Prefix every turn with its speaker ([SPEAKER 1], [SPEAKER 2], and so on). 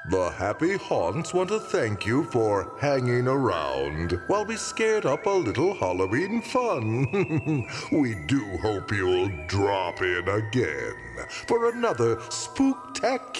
[SPEAKER 1] The Happy Haunts want to thank you for hanging around while we scared up a little Halloween fun. We do hope you'll drop in again for another spooktacular